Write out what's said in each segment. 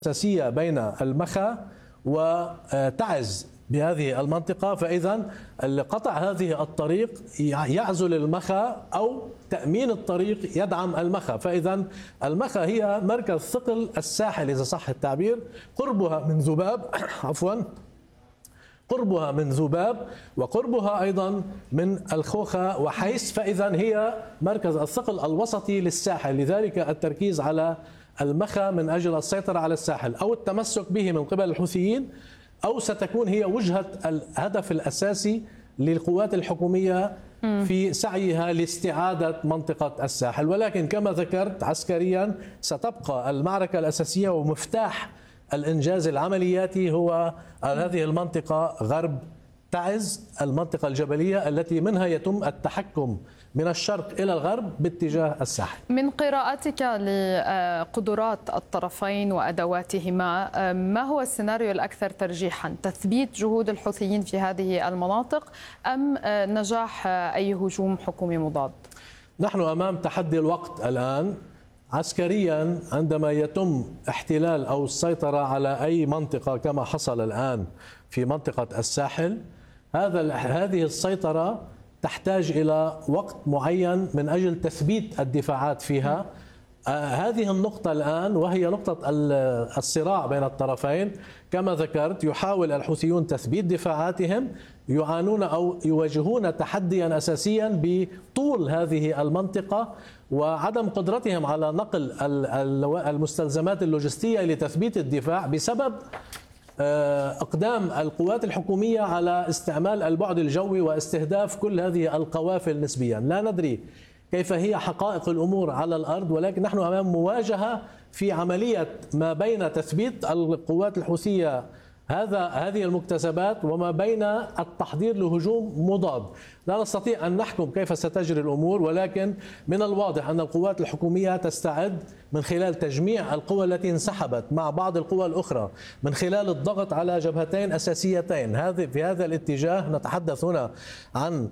أساسية بين المخا وتعز بهذه المنطقة، فإذا قطع هذه الطريق يعزل المخا أو تأمين الطريق يدعم المخا، فإذا المخا هي مركز ثقل الساحل إذا صح التعبير، قربها من ذباب قربها من ذباب وقربها أيضا من الخوخة وحيس، فإذا هي مركز الثقل الوسطي للساحل، لذلك التركيز على المخا من أجل السيطرة على الساحل أو التمسك به من قبل الحوثيين، أو ستكون هي وجهة الهدف الأساسي للقوات الحكومية في سعيها لاستعادة منطقة الساحل. ولكن كما ذكرت عسكريا ستبقى المعركة الأساسية ومفتاح الإنجاز العملياتي هو هذه المنطقة غرب تعز، المنطقة الجبلية التي منها يتم التحكم من الشرق إلى الغرب باتجاه الساحل. من قراءتك لقدرات الطرفين وأدواتهما، ما هو السيناريو الأكثر ترجيحا؟ تثبيت جهود الحوثيين في هذه المناطق أم نجاح أي هجوم حكومي مضاد؟ نحن أمام تحدي الوقت الآن. عسكريا عندما يتم احتلال أو السيطرة على أي منطقة كما حصل الآن في منطقة الساحل، هذه السيطرة تحتاج إلى وقت معين من أجل تثبيت الدفاعات فيها. هذه النقطة الآن وهي نقطة الصراع بين الطرفين، كما ذكرت يحاول الحوثيون تثبيت دفاعاتهم، يعانون أو يواجهون تحديا أساسيا بطول هذه المنطقة وعدم قدرتهم على نقل المستلزمات اللوجستية لتثبيت الدفاع بسبب اقدام القوات الحكوميه على استعمال البعد الجوي واستهداف كل هذه القوافل نسبيا. لا ندري كيف هي حقائق الامور على الارض، ولكن نحن امام مواجهه في عمليه ما بين تثبيت القوات الحوثيه هذه المكتسبات وما بين التحضير لهجوم مضاد. لا نستطيع أن نحكم كيف ستجري الأمور، ولكن من الواضح أن القوات الحكومية تستعد من خلال تجميع القوى التي انسحبت مع بعض القوى الأخرى من خلال الضغط على جبهتين أساسيتين. في هذا الاتجاه نتحدث هنا عن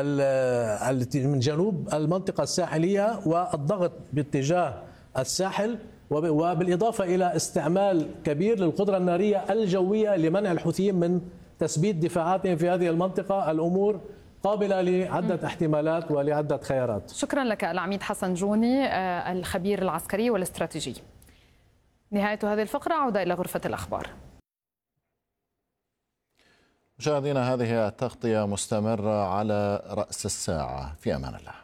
من جنوب المنطقة الساحلية والضغط باتجاه الساحل، وبالإضافة إلى استعمال كبير للقدرة النارية الجوية لمنع الحوثيين من تثبيت دفاعاتهم في هذه المنطقة. الأمور قابلة لعدة احتمالات ولعدة خيارات. شكرا لك العميد حسن جوني الخبير العسكري والاستراتيجي. نهاية هذه الفقرة، عودة إلى غرفة الأخبار. مشاهدينا، هذه التغطية مستمرة على رأس الساعة. في أمان الله.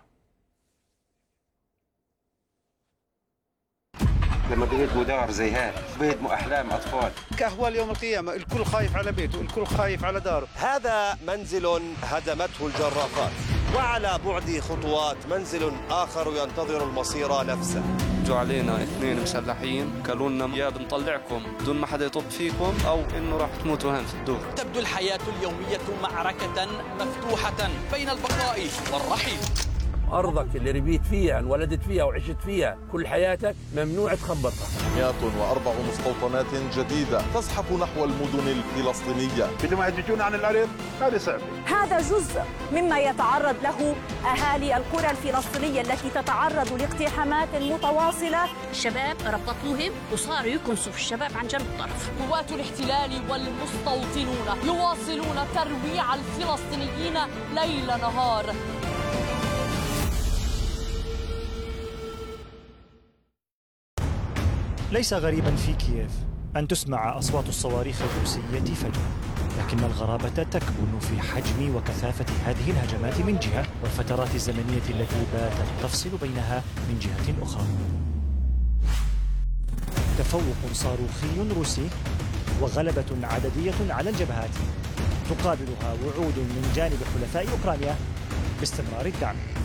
لما بيهدموا دار زي هذا بيهدموا أحلام أطفال. كأهوال يوم القيامة، الكل خايف على بيته، الكل خايف على داره. هذا منزل هدمته الجرافات، وعلى بعد خطوات منزل آخر ينتظر المصير نفسه. جو علينا 2 مسلحين قالوا لنا يا بنطلعكم بدون ما حدا يطب فيكم أو إنه راح تموتوا هنا في الدور. تبدو الحياة اليومية معركة مفتوحة بين البقاء والرحيل. أرضك اللي ربيت فيها انولدت فيها وعشت فيها كل حياتك ممنوع تخبطها. 104 مستوطنات جديدة تزحف نحو المدن الفلسطينية. بدهم يهدجون عن الأرض، هذا صعب. هذا جزء مما يتعرض له أهالي القرى الفلسطينية التي تتعرض لاقتحامات متواصلة. الشباب ربطوهم وصاروا يكنسوا في الشباب عن جنب الطرف. قوات الاحتلال والمستوطنون يواصلون ترويع الفلسطينيين ليل نهار. ليس غريبا في كييف أن تسمع أصوات الصواريخ الروسية فجأة، لكن الغرابة تكمن في حجم وكثافة هذه الهجمات من جهة، والفترات الزمنية التي باتت تفصل بينها من جهة أخرى. تفوق صاروخي روسي وغلبة عددية على الجبهات تقابلها وعود من جانب حلفاء أوكرانيا باستمرار الدعم.